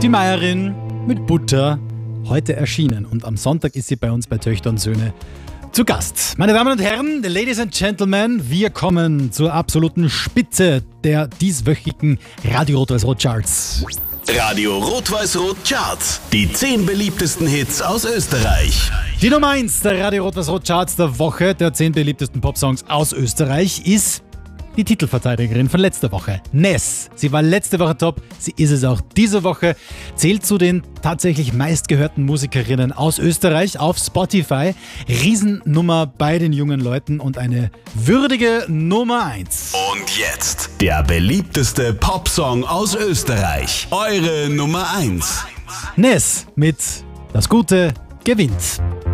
Die Meierin mit Butter, heute erschienen. Und am Sonntag ist sie bei uns bei Töchter und Söhne zu Gast. Meine Damen und Herren, Ladies and Gentlemen, wir kommen zur absoluten Spitze der dieswöchigen Radio Rot-Weiß-Rot Charts. Radio Rot-Weiß-Rot Charts. Die 10 beliebtesten Hits aus Österreich. Die Nummer 1 der Radio Rot-Weiß-Rot Charts der Woche, der 10 beliebtesten Popsongs aus Österreich, ist die Titelverteidigerin von letzter Woche, Ness. Sie war letzte Woche top, sie ist es auch diese Woche, zählt zu den tatsächlich meistgehörten Musikerinnen aus Österreich auf Spotify. Riesennummer bei den jungen Leuten und eine würdige Nummer 1. Und jetzt der beliebteste Popsong aus Österreich. Eure Nummer 1. Ness mit Das Gute gewinnt.